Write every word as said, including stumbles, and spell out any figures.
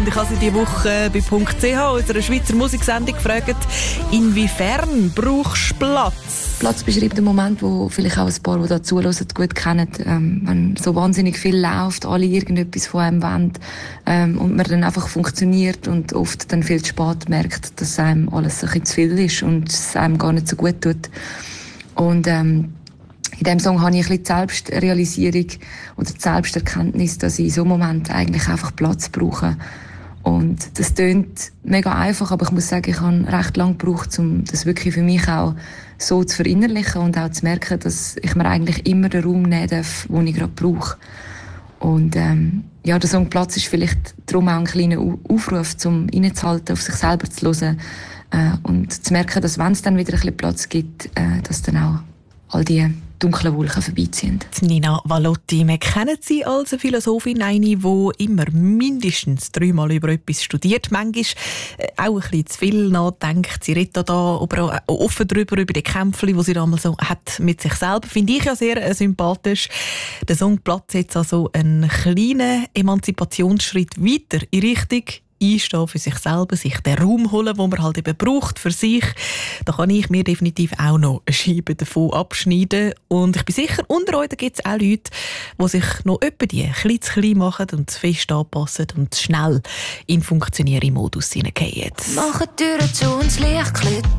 Und ich habe sie diese Woche bei .ch, unserer Schweizer Musiksendung, gefragt, inwiefern brauchst du Platz? Platz beschreibt den Moment, wo vielleicht auch ein paar, die da zuhören, gut kennen, ähm, wenn so wahnsinnig viel läuft, alle irgendetwas von einem wollen, ähm, und man dann einfach funktioniert und oft dann viel zu spät merkt, dass einem alles ein bisschen zu viel ist und es einem gar nicht so gut tut. Und ähm, in diesem Song habe ich ein bisschen die Selbstrealisierung oder die Selbsterkenntnis, dass ich in so einem Moment eigentlich einfach Platz brauche. Und das tönt mega einfach, aber ich muss sagen, ich habe recht lange gebraucht, um das wirklich für mich auch so zu verinnerlichen und auch zu merken, dass ich mir eigentlich immer den Raum nehmen darf, den ich gerade brauche. Und ähm, ja, der Song «Platz» ist vielleicht darum auch ein kleiner Aufruf, um innezuhalten, auf sich selber zu hören äh, und zu merken, dass wenn es dann wieder ein bisschen Platz gibt, äh, dass dann auch all die dunklen Wolken vorbeiziehen. Nina Valotti, wir kennen sie als eine Philosophin, eine, die immer mindestens dreimal über etwas studiert, manchmal auch ein bisschen zu viel nachdenkt. Sie redet da aber auch offen darüber, über die Kämpfe, die sie damals so hat mit sich selber. Finde ich ja sehr sympathisch. Der Song «Platz» jetzt also einen kleinen Emanzipationsschritt weiter in Richtung einstehen für sich selber, sich den Raum holen, den man halt eben braucht für sich. Da kann ich mir definitiv auch noch eine Scheibe davon abschneiden. Und ich bin sicher, unter euch gibt es auch Leute, die sich noch etwa die klein zu klein machen und zu fest anpassen und schnell in den funktionierenden Modus hineingehen. Machen die Türen zu und das Licht